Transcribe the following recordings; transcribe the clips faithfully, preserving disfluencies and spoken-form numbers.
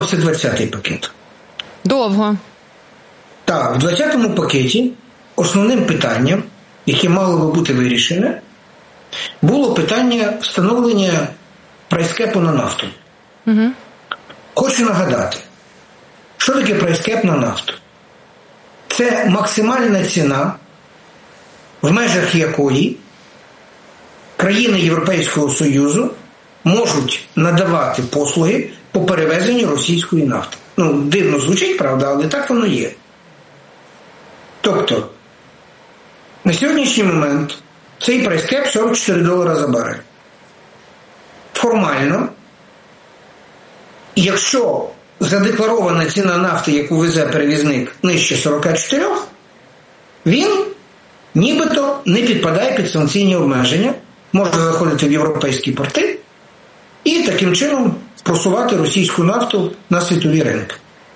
двадцятий пакет. Довго. Так, в двадцятому пакеті основним питанням, яке мало би бути вирішене, було питання встановлення прайскепу на нафту. Угу. Хочу нагадати, що таке прайскеп на нафту? Це максимальна ціна, в межах якої країни Європейського Союзу можуть надавати послуги по перевезенню російської нафти. Ну, дивно звучить, правда, але так воно є. Тобто, на сьогоднішній момент цей прайскеп сорок чотири долара за барель. Формально, якщо задекларована ціна нафти, яку везе перевізник, нижче сорок чотири, він нібито не підпадає під санкційні обмеження, може заходити в європейські порти і таким чином просувати російську нафту на світові ринки.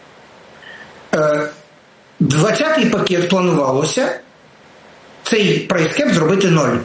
двадцятий пакет планувалося цей прайскеп зробити ноль.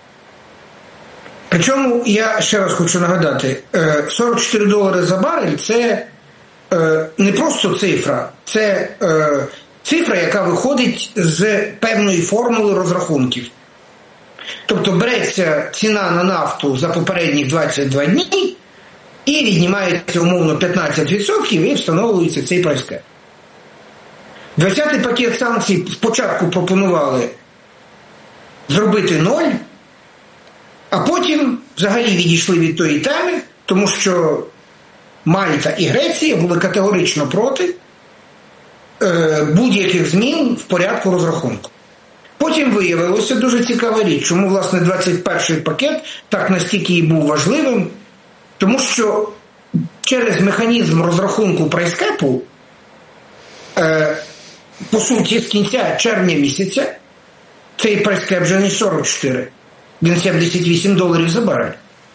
Причому, я ще раз хочу нагадати, сорок чотири долари за барель – це не просто цифра, це цифра, яка виходить з певної формули розрахунків. Тобто береться ціна на нафту за попередніх двадцять два дні і віднімається умовно п'ятнадцять відсотків і встановлюється цей прайскеп. двадцятий пакет санкцій спочатку пропонували зробити ноль, а потім взагалі відійшли від тої теми, тому що Мальта і Греція були категорично проти е, будь-яких змін в порядку розрахунку. Потім виявилося дуже цікава річ, чому, власне, двадцять перший пакет так настільки і був важливим, тому що через механізм розрахунку прайскепу, е, по суті, з кінця червня місяця, цей прайскеп вже не сорок чотири, він сімдесят вісім доларів за барель.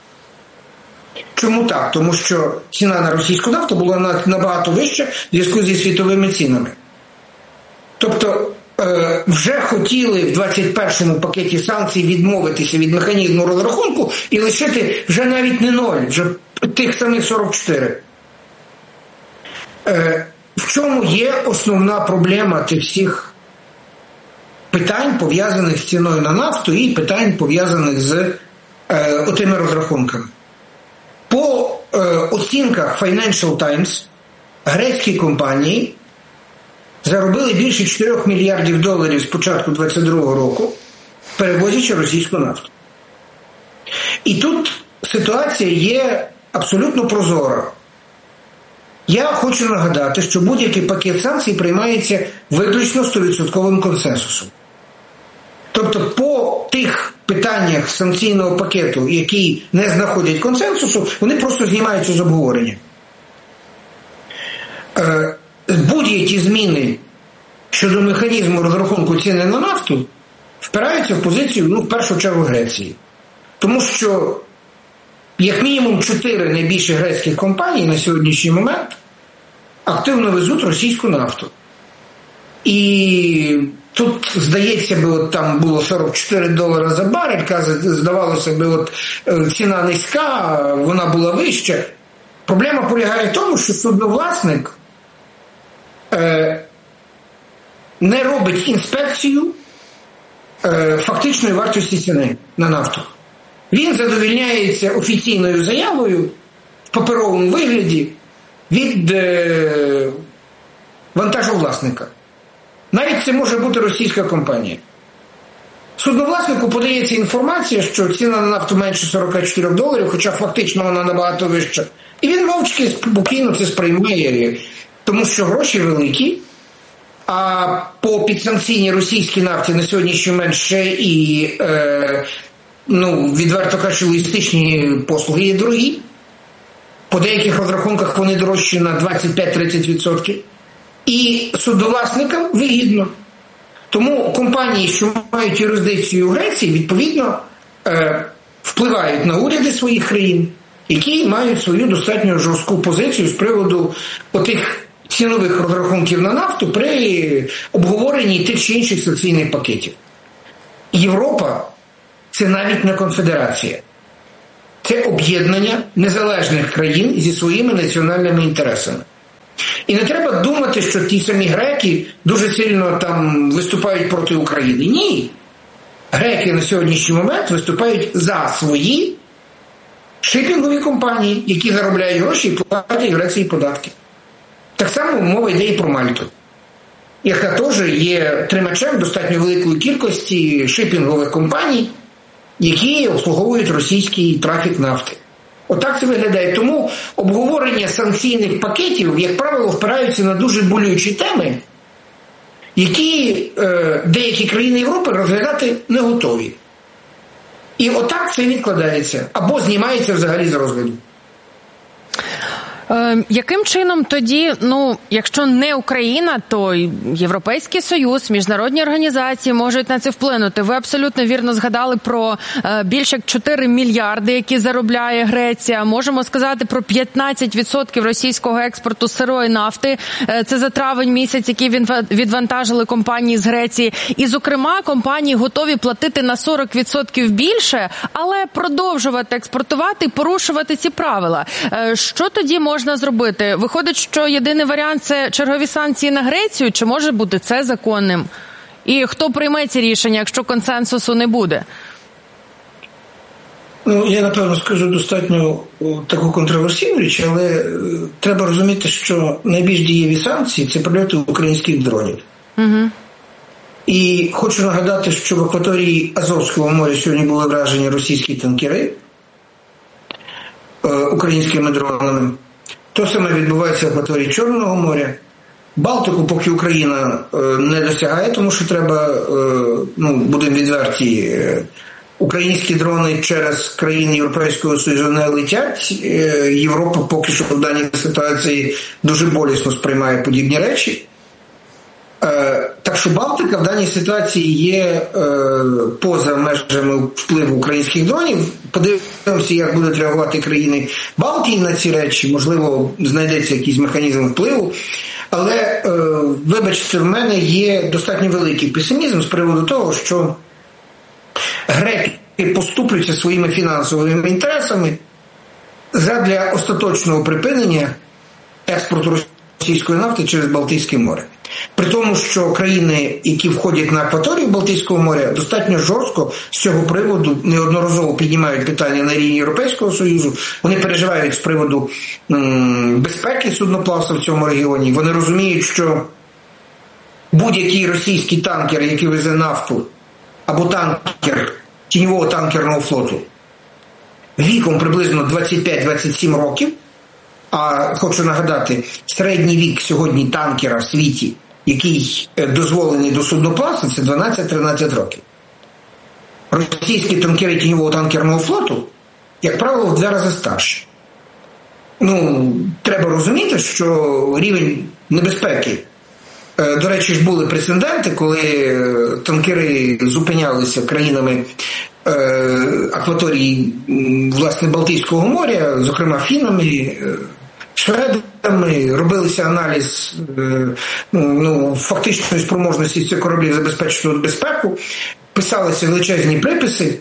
Чому так? Тому що ціна на російську нафту була набагато вища в зв'язку зі світовими цінами. Тобто, е, вже хотіли в двадцять першому пакеті санкцій відмовитися від механізму розрахунку і лишити вже навіть не ноль, вже тих самих сорок чотири. Е, в чому є основна проблема тих всіх питань, пов'язаних з ціною на нафту і питань, пов'язаних з е, отими розрахунками? По е, оцінках Financial Times, грецькі компанії заробили більше чотирьох мільярдів доларів з початку двадцять другого року, перевозячи російську нафту. І тут ситуація є абсолютно прозора. Я хочу нагадати, що будь-який пакет санкцій приймається виключно сто відсотків консенсусом. Тобто по тих питаннях санкційного пакету, які не знаходять консенсусу, вони просто знімаються з обговорення. Е, будь-які зміни щодо механізму розрахунку ціни на нафту впираються в позицію, ну, в першу чергу, Греції. Тому що як мінімум чотири найбільші грецьких компанії на сьогоднішній момент активно везуть російську нафту. І тут, здається, би, от там було сорок чотири долара за барель, здавалося би, от ціна низька, вона була вища. Проблема полягає в тому, що судновласник е, не робить інспекцію е, фактичної вартості ціни на нафту. Він задовільняється офіційною заявою в паперовому вигляді від е, вантажовласника. Навіть це може бути російська компанія. Судновласнику подається інформація, що ціна на нафту менше сорок чотири доларів, хоча фактично вона набагато вища. І він мовчки, спокійно це сприймає, тому що гроші великі, а по підсанкційній російській нафті на сьогоднішній момент ще і, е, ну, відверто кажучи, логістичні послуги є дорогі. По деяких розрахунках вони дорожчі на двадцять п'ять - тридцять відсотків. І судновласникам вигідно. Тому компанії, що мають юрисдикцію у Греції, відповідно, е, впливають на уряди своїх країн, які мають свою достатньо жорстку позицію з приводу отих цінових розрахунків на нафту при обговоренні тих чи інших санкційних пакетів. Європа – це навіть не конфедерація. Це об'єднання незалежних країн зі своїми національними інтересами. І не треба думати, що ті самі греки дуже сильно там виступають проти України. Ні. Греки на сьогоднішній момент виступають за свої шипінгові компанії, які заробляють гроші і платять Греції податки. Так само мова йде і про Мальту, яка теж є тримачем достатньо великої кількості шипінгових компаній, які обслуговують російський трафік нафти. Отак це виглядає. Тому обговорення санкційних пакетів, як правило, впираються на дуже болючі теми, які е, деякі країни Європи розглядати не готові. І отак це відкладається. Або знімається взагалі з розгляду. Е, яким чином тоді, ну, якщо не Україна, то Європейський Союз, міжнародні організації можуть на це вплинути? Ви абсолютно вірно згадали про е, більше як чотири мільярди, які заробляє Греція. Можемо сказати про п'ятнадцять відсотків російського експорту сирої нафти. Е, це за травень місяць, який відвантажили компанії з Греції. І, зокрема, компанії готові платити на сорок відсотків більше, але продовжувати експортувати і порушувати ці правила. Е, що тоді можна можна зробити? Виходить, що єдиний варіант – це чергові санкції на Грецію, чи може бути це законним? І хто прийме ці рішення, якщо консенсусу не буде? Ну, я, напевно, скажу достатньо таку контроверсійну річ, але треба розуміти, що найбільш дієві санкції – це прильоти українських дронів. Угу. І хочу нагадати, що в акваторії Азовського моря сьогодні були вражені російські танкери українськими дронами. То саме відбувається в акваторії Чорного моря. Балтику поки Україна е, не досягає, тому що треба, е, ну, будемо відверті, е, українські дрони через країни Європейського Союзу не летять. Е, Європа поки що в даній ситуації дуже болісно сприймає подібні речі. Е, так що Балтика в даній ситуації є е, поза межами впливу українських дронів. Подивимося, як будуть реагувати країни Балтії на ці речі. Можливо, знайдеться якийсь механізм впливу. Але, е, вибачте, в мене є достатньо великий песимізм з приводу того, що греки поступляться своїми фінансовими інтересами задля остаточного припинення експорту російської нафти через Балтійське море. При тому, що країни, які входять на акваторію Балтійського моря, достатньо жорстко з цього приводу неодноразово піднімають питання на рівні Європейського Союзу. Вони переживають з приводу м, безпеки судноплавства в цьому регіоні. Вони розуміють, що будь-який російський танкер, який везе нафту, або танкер тіньового танкерного флоту, віком приблизно двадцять п'ять - двадцять сім років, а хочу нагадати, середній вік сьогодні танкера в світі, який дозволений до судноплавства, це дванадцять - тринадцять років. Російські танкери тіньового танкерного флоту, як правило, в два рази старші. Ну, треба розуміти, що рівень небезпеки, до речі, ж були прецеденти, коли танкери зупинялися країнами акваторії, власне, Балтійського моря, зокрема фінами, шведами, робилися аналіз ну, фактичної спроможності цих кораблів забезпечити безпеку, писалися величезні приписи.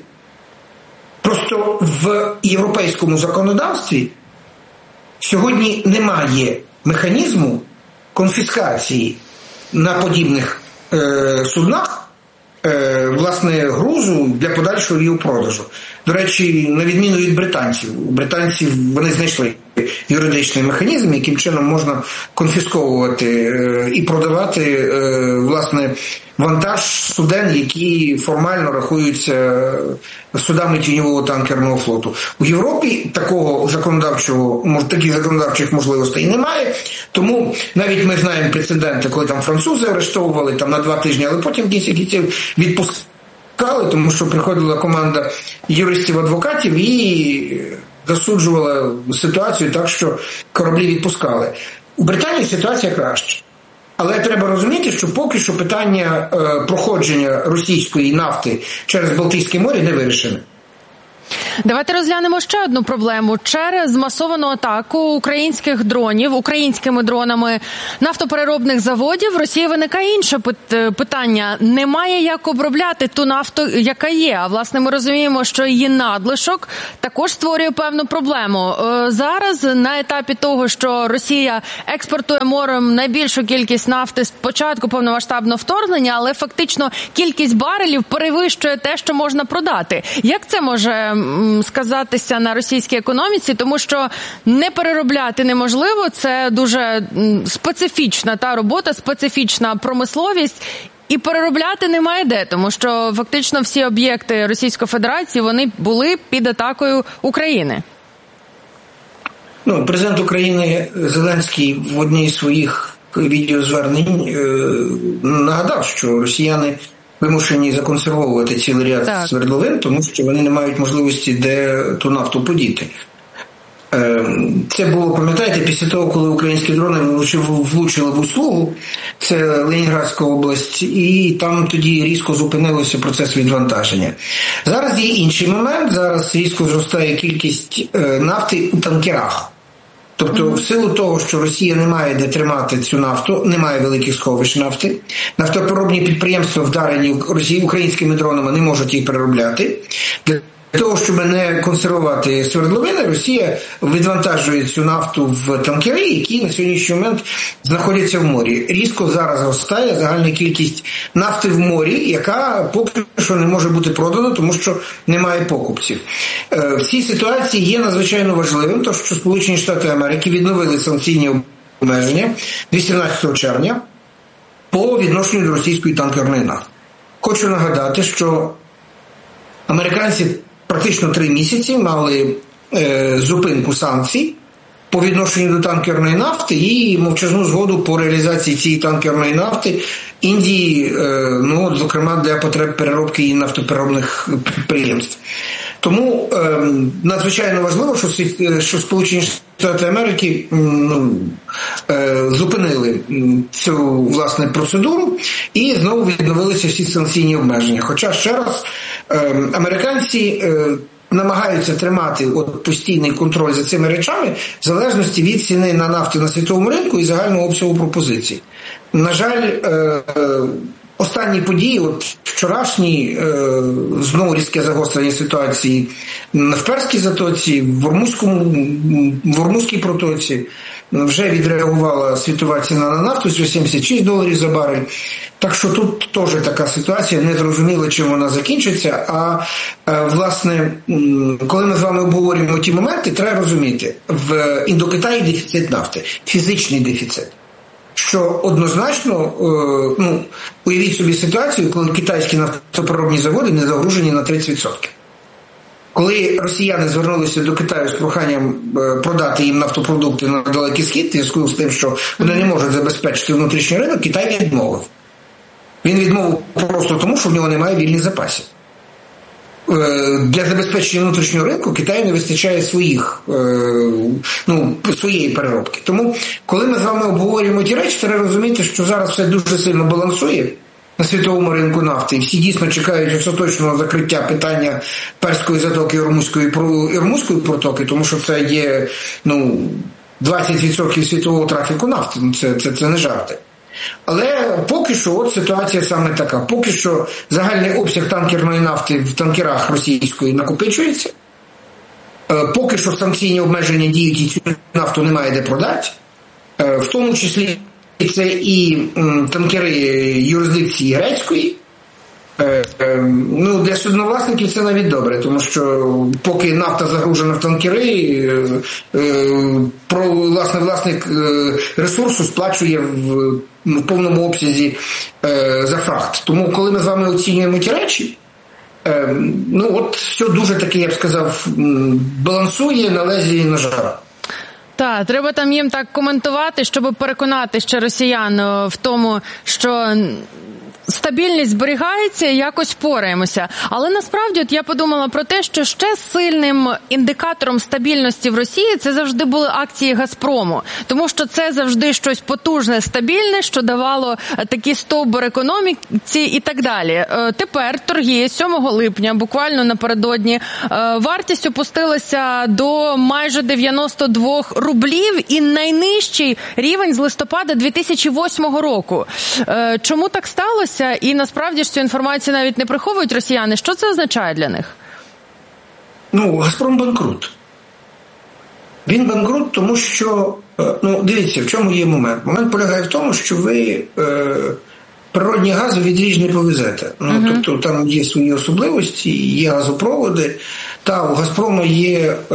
Просто в європейському законодавстві сьогодні немає механізму конфіскації на подібних е, суднах е, власне грузу для подальшого її продажу. До речі, на відміну від британців, у британців вони знайшли юридичний механізм, яким чином можна конфісковувати е, і продавати е, власне вантаж суден, які формально рахуються судами тіньового танкерного флоту. У Європі такого законодавчого, таких законодавчих можливостей немає, тому навіть ми знаємо прецеденти, коли там французи арештовували там на два тижні, але потім в кінці кінців відпускали, тому що приходила команда юристів-адвокатів і засуджувала ситуацію так, що кораблі відпускали. У Британії ситуація краща. Але треба розуміти, що поки що питання е, проходження російської нафти через Балтійське море не вирішене. Давайте розглянемо ще одну проблему. Через масовану атаку українських дронів, українськими дронами нафтопереробних заводів, в Росії виникає інше питання. Немає як обробляти ту нафту, яка є. А, власне, ми розуміємо, що її надлишок також створює певну проблему. Зараз на етапі того, що Росія експортує морем найбільшу кількість нафти з початку повномасштабного вторгнення, але фактично кількість барелів перевищує те, що можна продати. Як це може сказатися на російській економіці, тому що не переробляти неможливо, це дуже специфічна та робота, специфічна промисловість, і переробляти немає де, тому що фактично всі об'єкти Російської Федерації, вони були під атакою України. Ну, президент України Зеленський в одній з своїх відеозвернень е, нагадав, що росіяни вимушені законсервовувати цілий ряд так. свердловин, тому що вони не мають можливості де ту нафту подіти. Це було, пам'ятаєте, після того, коли українські дрони влучили в Услугу, це Ленінградська область, і там тоді різко зупинився процес відвантаження. Зараз є інший момент, зараз різко зростає кількість нафти у танкерах. Тобто, в силу того, що Росія не має де тримати цю нафту, немає великих сховищ нафти, нафтопереробні підприємства, вдарені українськими дронами, не можуть їх переробляти. Для того, щоб не консервувати свердловини, Росія відвантажує цю нафту в танкери, які на сьогоднішній момент знаходяться в морі. Різко зараз зростає загальна кількість нафти в морі, яка поки що не може бути продана, тому що немає покупців. В цій ситуації є надзвичайно важливим, то що Сполучені Штати Америки відновили санкційні обмеження вісімнадцятого червня по відношенню до російської танкерної нафти. Хочу нагадати, що американці практично три місяці мали е, зупинку санкцій по відношенню до танкерної нафти і мовчазну згоду по реалізації цієї танкерної нафти Індії, е, ну, зокрема для потреб переробки і нафтопереробних підприємств. Тому е, надзвичайно важливо, що, що Сполучені Штати Америки ну, е, зупинили цю, власне, процедуру і знову відновилися всі санкційні обмеження. Хоча, ще раз, е, американці е, намагаються тримати от, постійний контроль за цими речами в залежності від ціни на нафту на світовому ринку і загального обсягу пропозицій. На жаль, е, е, останні події, от вчорашні, е, знову різке загострення ситуації в Перській затоці, в Ормузькому, в Ормузькій протоці, вже відреагувала світова ціна на нафту, сімдесят шість доларів за барель. Так що тут теж така ситуація, не зрозуміло, чим вона закінчиться. А, е, власне, коли ми з вами обговорюємо ті моменти, треба розуміти, в Індокитаї дефіцит нафти, фізичний дефіцит. Що однозначно, ну, уявіть собі ситуацію, коли китайські нафтопереробні заводи не загружені на тридцять відсотків. Коли росіяни звернулися до Китаю з проханням продати їм нафтопродукти на Далекий Схід, в зв'язку з тим, що вони не можуть забезпечити внутрішній ринок, Китай відмовив. Він відмовив просто тому, що в нього немає вільних запасів. Для забезпечення внутрішнього ринку Китаю не вистачає своїх, ну, своєї переробки. Тому, коли ми з вами обговорюємо ті речі, треба розуміти, що зараз все дуже сильно балансує на світовому ринку нафти. І всі дійсно чекають остаточного закриття питання Перської затоки і Ормузької, Ормузької протоки, тому що це є, ну, двадцять відсотків світового трафіку нафти. Це, це, це не жарти. Але поки що от ситуація саме така. Поки що загальний обсяг танкерної нафти в танкерах російської накопичується. Поки що санкційні обмеження діють і цю нафту немає де продати. В тому числі це і танкери юрисдикції грецької. Ну, для судновласників це навіть добре, тому що поки нафта загружена в танкери, про, власне, власник ресурсу сплачує в, в повному обсязі за фрахт. Тому, коли ми з вами оцінюємо ті речі, ну, от все дуже таки, я б сказав, балансує на лезі ножа. Так, треба там їм так коментувати, щоб переконати ще росіян в тому, що стабільність зберігається і якось впораємося. Але насправді от я подумала про те, що ще сильним індикатором стабільності в Росії це завжди були акції «Газпрому». Тому що це завжди щось потужне, стабільне, що давало такий стовбур економіці і так далі. Тепер торги сьомого липня, буквально напередодні, вартість опустилася до майже дев'яносто два рублів і найнижчий рівень з листопада дві тисячі восьмого року. Чому так сталося? І насправді ж цю інформацію навіть не приховують росіяни. Що це означає для них? Ну, «Газпром» банкрут. Він банкрут, тому що, ну, дивіться, в чому є момент. Момент полягає в тому, що ви е, природні гази від не повезете. Ну, uh-huh. Тобто там є свої особливості, є газопроводи. Та у «Газпрому» є, е,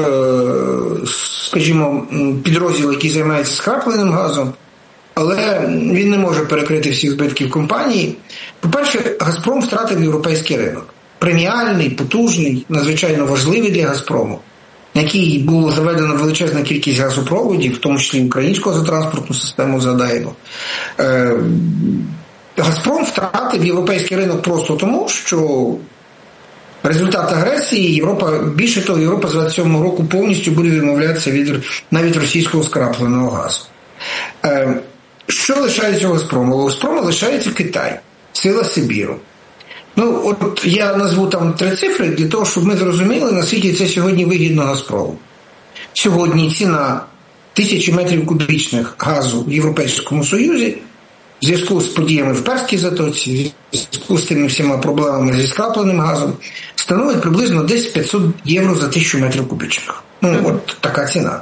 скажімо, підрозділ, який займається скрапленим газом, але він не може перекрити всіх збитків компанії. По-перше, «Газпром» втратив європейський ринок. Преміальний, потужний, надзвичайно важливий для «Газпрому», на який було заведено величезна кількість газопроводів, в тому числі українського за транспортну систему задаємо. Е, «Газпром» втратив європейський ринок просто тому, що результат агресії Європа, більше того, Європа з двадцять сьомого року повністю буде відмовлятися від навіть російського скрапленого газу. Е, Що лишається у «Газпрому»? У «Газпрому» лишається Китай, сила Сибіру. Ну, от я назву там три цифри для того, щоб ми зрозуміли, наскільки це сьогодні вигідно «Газпрому». Сьогодні ціна тисячі метрів кубічних газу в Європейському Союзі в зв'язку з подіями в Перській затоці, в зв'язку з тими всіма проблемами зі скрапленим газом, становить приблизно десь п'ятсот євро за тисячу метрів кубічних. Ну, от така ціна.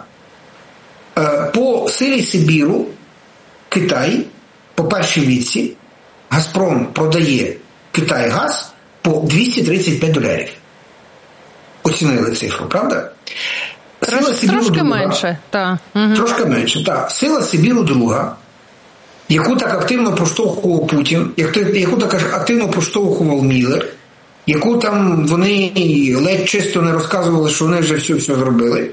По силі Сибіру Китай по першій відці «Газпром» продає Китай газ по двісті тридцять п'ять доларів. Оцінили цифру, правда? Сила Сибіру трошки друга, менше. Та. Угу. Трошки менше, так. Сила Сибіру друга, яку так активно проштовхував Путін, яку так активно проштовхував Міллер, яку там вони ледь чисто не розказували, що вони вже все-все зробили.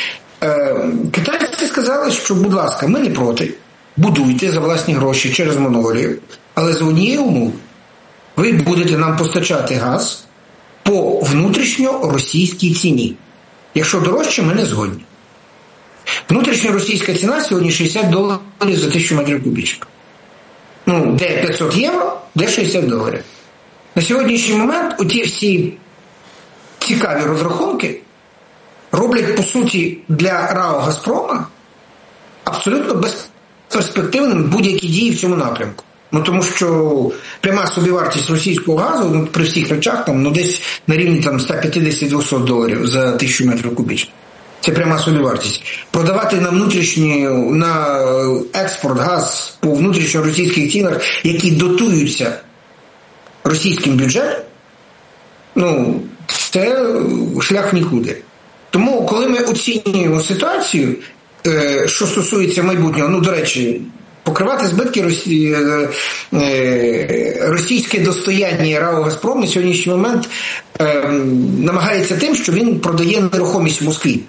Китайці сказали, що, будь ласка, ми не проти, будуйте за власні гроші через Монголію, але за однією умови. Ви будете нам постачати газ по внутрішньоросійській ціні. Якщо дорожче, ми не згодні. Внутрішньоросійська ціна сьогодні шістдесят доларів за тисячу метрів кубічних. Ну, де п'ятсот євро, де шістдесят доларів. На сьогоднішній момент оті всі цікаві розрахунки роблять, по суті, для РАО «Газпрома» абсолютно безперспективним будь-які дії в цьому напрямку. Ну, тому що пряма собівартість російського газу, ну, при всіх речах, там, ну, десь на рівні там, сто п'ятдесят - двісті доларів за тисячу метрів кубічних. Це пряма собівартість. Продавати на внутрішній, на експорт газ по внутрішньоросійських цінах, які дотуються російським бюджетом, ну, це шлях в нікуди. Тому, коли ми оцінюємо ситуацію, що стосується майбутнього, ну, до речі, покривати збитки росі... російське достояння РАО «Газпром» на сьогоднішній момент е, намагається тим, що він продає нерухомість в Москві.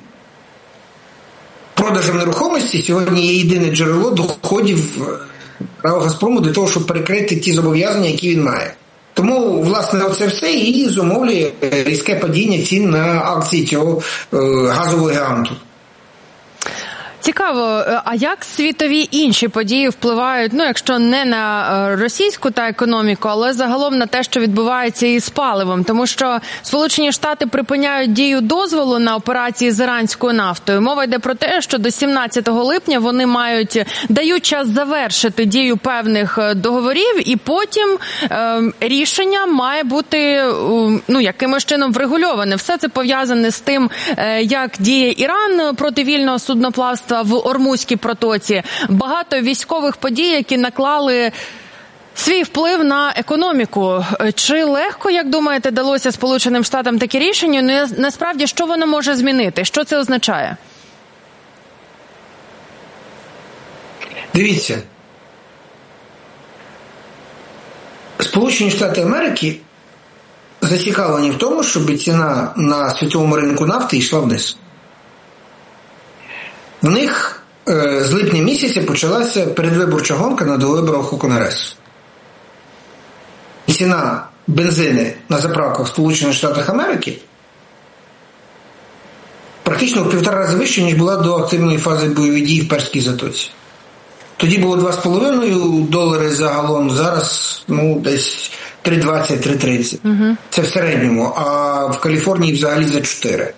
Продажем нерухомості сьогодні є єдине джерело доходів РАО «Газпрому» для того, щоб перекрити ті зобов'язання, які він має. Тому, власне, оце все і зумовлює різке падіння цін на акції цього е, газового гіганту. Цікаво, а як світові інші події впливають, ну, якщо не на російську та економіку, але загалом на те, що відбувається із паливом? Тому що Сполучені Штати припиняють дію дозволу на операції з іранською нафтою. Мова йде про те, що до сімнадцятого липня вони мають, дають час завершити дію певних договорів, і потім е, рішення має бути, ну, якимось чином врегульоване. Все це пов'язане з тим, е, як діє Іран проти вільного судноплавства в Ормузькій протоці. Багато військових подій, які наклали свій вплив на економіку. Чи легко, як думаєте, далося Сполученим Штатам таке рішення? Ну, насправді, що воно може змінити? Що це означає? Дивіться. Сполучені Штати Америки зацікавлені в тому, щоб ціна на світовому ринку нафти йшла вниз. В них е, з липня місяця почалася передвиборча гонка на довиборах у Конгрес. ціна бензини на заправках в Сполучених Штатах Америки практично в півтора рази вище, ніж була до активної фази бойових дій в Перській затоці. Тоді було два з половиною долари за галон, зараз ну, десь три двадцять - три тридцять. Угу. Це в середньому, а в Каліфорнії взагалі за чотири.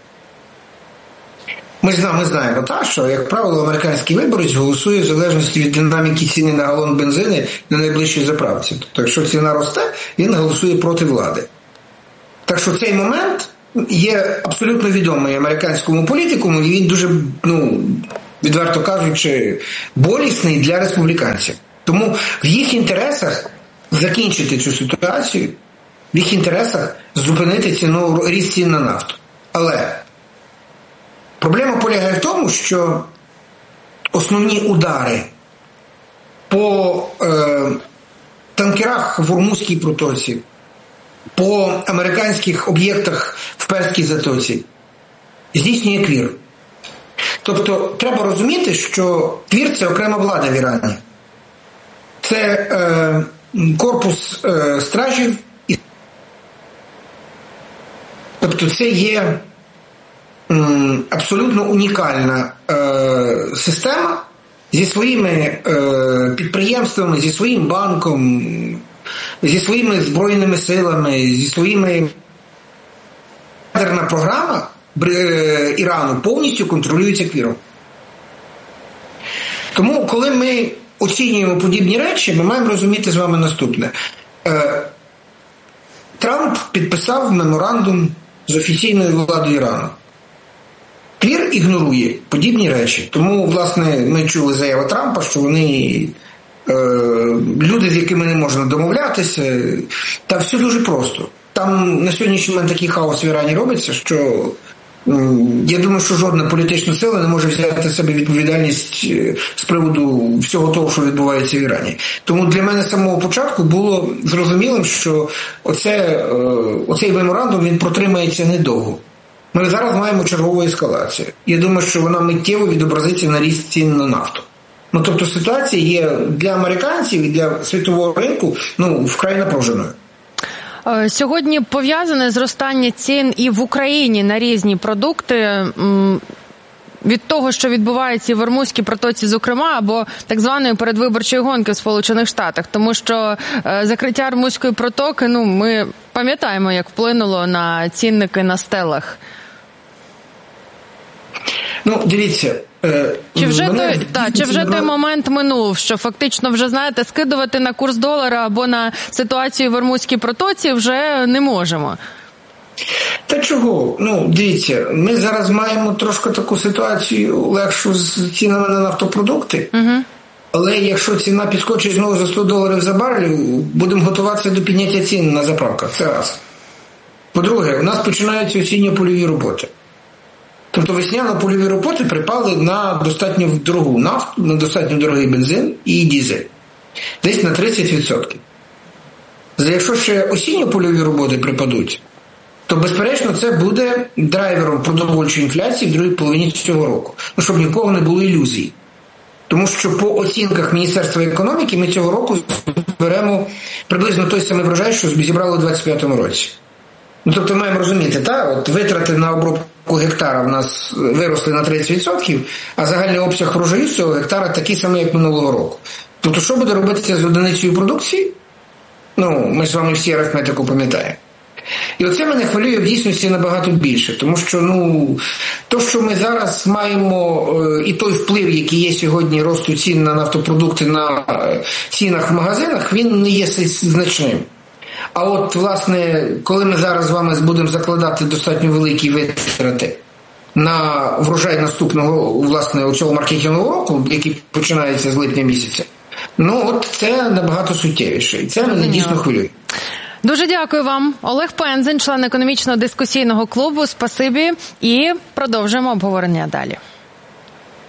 Ми знаємо, ми знаємо та, що, як правило, американський виборець голосує в залежності від динаміки ціни на галон бензини на найближчій заправці. Тобто, якщо ціна росте, він голосує проти влади. Так що цей момент є абсолютно відомий американському політикуму, і він дуже, ну, відверто кажучи, болісний для республіканців. Тому в їх інтересах закінчити цю ситуацію, в їх інтересах зупинити ціну, ріст цін на нафту. Але проблема полягає в тому, що основні удари по е, танкерах в Ормузькій протоці, по американських об'єктах в Перській затоці здійснює Квір. Тобто треба розуміти, що Квір – це окрема влада в Ірані. Це е, корпус е, стражів. Тобто це є м, абсолютно унікальна е, система зі своїми е, підприємствами, зі своїм банком, зі своїми збройними силами, зі своїми... Ядерна програма Ірану повністю контролюється Квіром. Тому, коли ми оцінюємо подібні речі, ми маємо розуміти з вами наступне. Трамп підписав меморандум з офіційною владою Ірану. Квір ігнорує подібні речі. Тому, власне, ми чули заяву Трампа, що вони е, люди, з якими не можна домовлятися. Та все дуже просто. Там на сьогоднішній момент такий хаос в Ірані робиться, що я думаю, що жодна політична сила не може взяти на себе відповідальність з приводу всього того, що відбувається в Ірані. Тому для мене з самого початку було зрозумілим, що оце, оцей меморандум, він протримається недовго. Ми зараз маємо чергову ескалацію. Я думаю, що вона миттєво відобразиться на ріст цін на нафту. Ну, тобто ситуація є для американців і для світового ринку, ну, вкрай напруженою. Сьогодні пов'язане зростання цін і в Україні на різні продукти від того, що відбувається і в Ормузькій протоці, зокрема, або так званої передвиборчої гонки в Сполучених Штатах. Тому що закриття Ормузької протоки, ну, ми пам'ятаємо, як вплинуло на цінники на стелах. Ну, дивіться, Чи вже, мене... той, та, чи вже той момент минув, що фактично вже, знаєте, скидувати на курс долара або на ситуацію в Ормузькій протоці вже не можемо? Та чого? Ну, дивіться, ми зараз маємо трошки таку ситуацію легшу з цінами на нафтопродукти, угу. Але якщо ціна підскочить знову за сто доларів за барель, будемо готуватися до підняття цін на заправках. Це раз. По-друге, у нас починаються осінньо-польові роботи. Тобто весняно-польові роботи припали на достатньо дорогу нафту, на достатньо дорогий бензин і дизель. Десь на тридцять відсотків. Якщо ще осінньо-польові роботи припадуть, то, безперечно, це буде драйвером продовольчої інфляції в другій половині цього року. Ну, щоб нікого не було ілюзій. Тому що по оцінках Міністерства економіки ми цього року зберемо приблизно той самий врожай, що зібрали у двадцять п'ятому році. Ну, тобто маємо розуміти, та, от витрати на обробку гектара в нас виросли на тридцять відсотків, а загальний обсяг врожаю з цього гектара такий самий, як минулого року. Тобто, що буде робитися з одиницею продукції? Ну, ми з вами всі арифметику пам'ятаємо. І оце мене хвилює в дійсності набагато більше, тому що, ну, то, що ми зараз маємо, і той вплив, який є сьогодні росту цін на нафтопродукти на цінах в магазинах, він не є значним. А от, власне, коли ми зараз з вами будемо закладати достатньо великі витрати на врожай наступного, власне, цього маркетингового року, який починається з липня місяця, ну, от це набагато суттєвіше. І це мене дійсно хвилює. Дуже дякую вам. Олег Пензень, член економічно-дискусійного клубу. Спасибі. І продовжуємо обговорення далі.